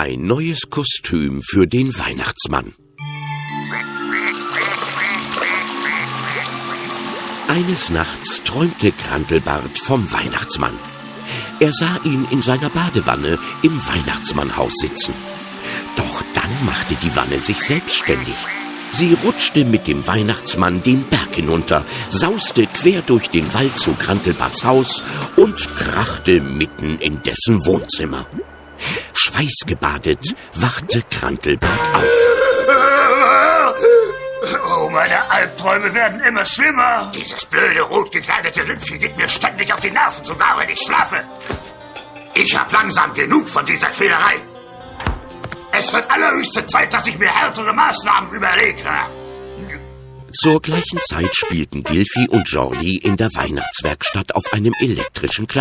Ein neues Kostüm für den Weihnachtsmann. Eines Nachts träumte Krantelbart vom Weihnachtsmann. Er sah ihn in seiner Badewanne im Weihnachtsmannhaus sitzen. Doch dann machte die Wanne sich selbstständig. Sie rutschte mit dem Weihnachtsmann den Berg hinunter, sauste quer durch den Wald zu Krantelbarts Haus und krachte mitten in dessen Wohnzimmer. Schweißgebadet wachte Krantelbart auf. Oh, meine Albträume werden immer schlimmer. Dieses blöde, rot gekleidete Rimpchen geht mir ständig auf die Nerven, sogar wenn ich schlafe. Ich hab langsam genug von dieser Quälerei. Es wird allerhöchste Zeit, dass ich mir härtere Maßnahmen überlege. Zur gleichen Zeit spielten Gilfi und Jordi in der Weihnachtswerkstatt auf einem elektrischen Klavier.